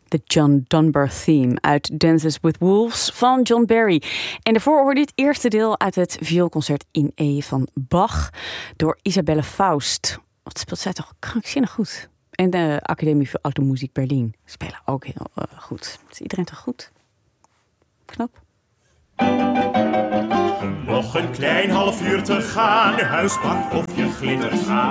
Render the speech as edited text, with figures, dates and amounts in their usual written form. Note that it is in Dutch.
The John Dunbar Theme uit Dances with Wolves van John Barry. En daarvoor hoorde dit eerste deel uit het vioolconcert in E van Bach door Isabelle Faust. Wat speelt zij toch krankzinnig goed. En de Academie voor Automuziek Berlin spelen ook heel goed. Is iedereen toch goed? Knap. Nog een klein half uur te gaan, huispak of je glittert aan.